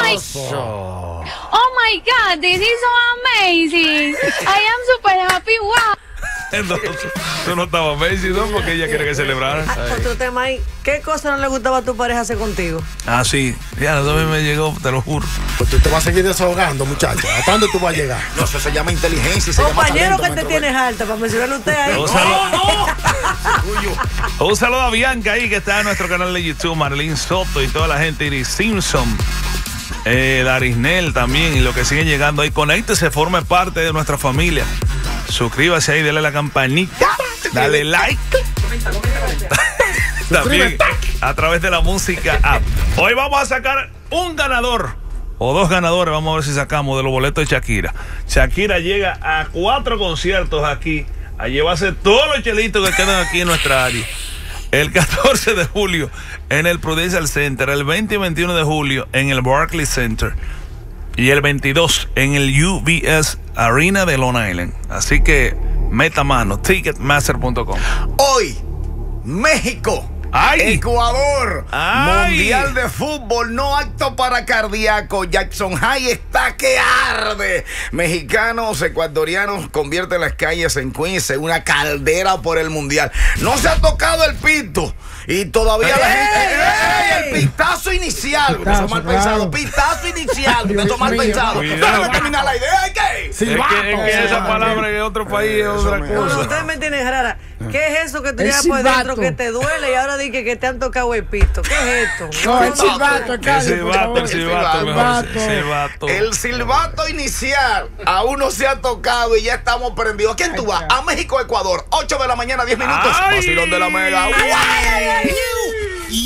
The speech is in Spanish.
Oh my God, this is so amazing. I am super happy. Wow. Entonces, tú no estabas amazing, ¿no? Porque ella quiere que celebrara. Otro tema ahí. ¿Qué cosa no le gustaba a tu pareja hacer contigo? Ah, sí. Ya, eso a mí me llegó, te lo juro. Pues tú te vas a seguir desahogando, muchacho. ¿Hasta dónde tú vas a llegar? No, eso se llama inteligencia y se Compañero, llama que te tienes alta para mencionarle usted ahí. Un saludo a Bianca ahí, que está en nuestro canal de YouTube, Marlene Soto y toda la gente, Iris Simpson, Darisnel también, y lo que siguen llegando ahí. Conéctese, forme parte de nuestra familia. Suscríbase ahí, dale a la campanita, dale like. También a través de la música app. Hoy vamos a sacar un ganador o dos ganadores. Vamos a ver si sacamos de los boletos de Shakira. Shakira llega a 4 conciertos aquí a llevarse todos los chelitos que quedan aquí en nuestra área. El 14 de julio en el Prudential Center, el 20 y 21 de julio en el Barclays Center y el 22 en el UBS Arena de Long Island. Así que meta mano, ticketmaster.com. Hoy, México. ¡Ay! Ecuador, ¡Ay! Mundial de Fútbol, no apto para cardíaco. Jackson High está que arde. Mexicanos, ecuatorianos convierten las calles en Queens en una caldera por el Mundial. No se ha tocado el pito y todavía la gente. El pitazo inicial. Eso es mal pensado. Pitazo inicial. Eso es mal pensado. Cuidado. ¿Sabes terminar la idea? ¿Qué? Es que esa palabra en otro país es otra No, cosa. ustedes me tienen rara. ¿Qué es eso que tú El llevas por silbato. dentro que te duele y ahora dije que te han tocado el pito? ¿Qué es esto? No, el silbato, El Cali, por favor. silbato, mejor. Silbato. El silbato inicial aún no se ha tocado y ya estamos prendidos. ¿A quién tú vas? A México, Ecuador. 8 de la mañana, 10 minutos. Ay. Vacilón de la Mega. Ay, ay, ay, ay.